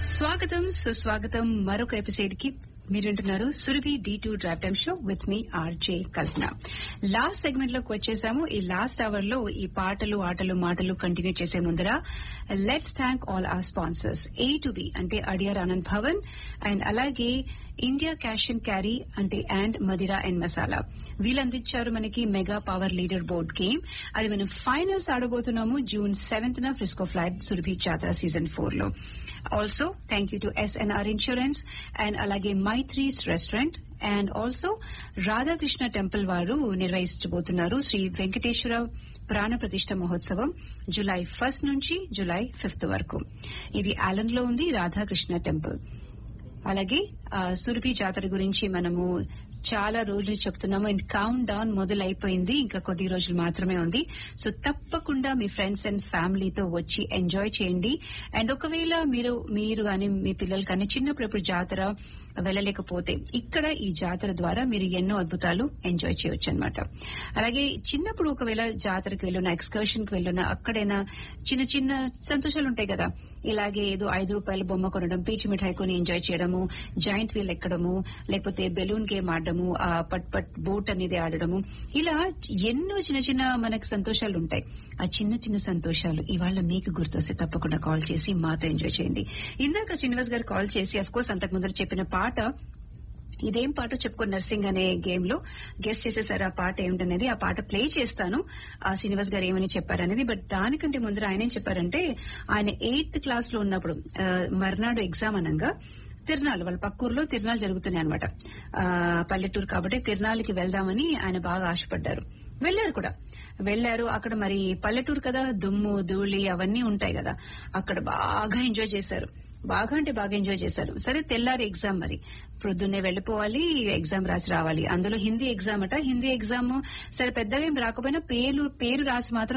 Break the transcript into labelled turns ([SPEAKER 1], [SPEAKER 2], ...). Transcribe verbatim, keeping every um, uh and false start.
[SPEAKER 1] స్వాగతం సుస్వాగతం మరొక ఎపిసోడ్ కి మీరు వింటున్నారు Surabhi D two drive time show with me RJ Kalpana. Last segment లోకి వచ్చేసాము. ఈ లాస్ట్ అవర్ లో ఈ పాటలు ఆటలు మాటలు కంటిన్యూ చేసే ముందర let's thank all are sponsors. A to be అంటే అడియార్ ఆనంద్ భవన్ అండ్ అలాగే ఇండియా క్యాష్ అండ్ క్యారీ అంటే అండ్ మదిరా అండ్ మసాలా. వీళ్ళు అందించారు మనకి mega power leader board game. అది మనం ఫైనల్స్ ఆడబోతున్నాము జూన్ సెవెంత్ న ఫ్రిస్కో ఫ్లైట్ సురభి జాతర సీజన్ ఫోర్ లో. Also thank you to SNR insurance and అలాగే Maitri's restaurant and also Radhakrishna temple వారు నిర్వహించబోతున్నారు శ్రీ వెంకటేశ్వర ప్రాణ ప్రతిష్ఠ మహోత్సవం జులై ఫస్ట్ నుంచి జులై ఫిఫ్త్ వరకు. ఇది ఆలన్ లో ఉంది రాధాకృష్ణ టెంపుల్. అలాగే సురభి జాతర గురించి మనము చాలా రోజులు చెప్తున్నాము అండ్ కౌంట్ డౌన్ మొదలైపోయింది. ఇంకా కొద్ది రోజులు మాత్రమే ఉంది. సో తప్పకుండా మీ ఫ్రెండ్స్ అండ్ ఫ్యామిలీతో వచ్చి ఎంజాయ్ చేయండి. అండ్ ఒకవేళ మీరు మీరు కానీ మీ పిల్లలు కానీ చిన్నప్పుడు జాతర వెళ్ళలేకపోతే ఇక్కడ ఈ జాతర ద్వారా మీరు ఎన్నో అద్భుతాలు ఎంజాయ్ చేయొచ్చు అనమాట. అలాగే చిన్నప్పుడు ఒకవేళ జాతరకు వెళ్ళినా ఎక్స్కర్షన్ కి వెళ్ళినా అక్కడైనా చిన్న చిన్న సంతోషాలు ఉంటాయి కదా. ఇలాగే ఏదో ఐదు రూపాయల బొమ్మ కొనడం, పీచు మిఠాయి కొని ఎంజాయ్ చేయడము, జాయింట్ వీల్ ఎక్కడము, లేకపోతే బెలూన్ గేమ్ ఆడడము, ఆ పట్ పట్ బోట్ అనేది ఆడడము, ఇలా ఎన్నో చిన్న చిన్న మనకు సంతోషాలు ఉంటాయి. ఆ చిన్న చిన్న సంతోషాలు ఇవాళ మీకు గుర్తొస్తే తప్పకుండా కాల్ చేసి మాతో ఎంజాయ్ చేయండి. ఇందాక శ్రీనివాస్ గారు కాల్ చేసి అఫ్ కోర్స్ అంతకు ముందర చెప్పిన పాట ఇదేం పాట చెప్పుకో నర్సింగ్ అనే గేమ్ లో గెస్ట్ చేసేసారు ఆ పాట ఏమిటనేది. ఆ పాట ప్లే చేస్తాను ఆ శ్రీనివాస్ గారు ఏమని చెప్పారనేది. బట్ దానికంటే ముందర ఆయన ఏం చెప్పారంటే ఆయన ఎయిత్ క్లాస్ లో ఉన్నప్పుడు మర్నాడు ఎగ్జామ్ అనగా తిరునాళ్ళు వాళ్ళ పక్కూరులో తిరునాళ్ళు జరుగుతున్నాయి అనమాట. పల్లెటూరు కాబట్టి తిరునాళ్ళకి వెళ్దామని ఆయన బాగా ఆశపడ్డారు. వెళ్లారు కూడా వెళ్లారు. అక్కడ మరి పల్లెటూరు కదా, దుమ్ము ధూళి అవన్నీ ఉంటాయి కదా. అక్కడ బాగా ఎంజాయ్ చేశారు. బాగా అంటే బాగా ఎంజాయ్ చేశారు. సరే తెల్లారి ఎగ్జామ్, మరి ప్రొద్దున్నే వెళ్లిపోవాలి, ఎగ్జామ్ రాసి రావాలి. అందులో హిందీ ఎగ్జామ్ అట. హిందీ ఎగ్జామ్ సరే పెద్దగా ఏం రాకపోయినా పేరు పేరు రాసి మాత్రం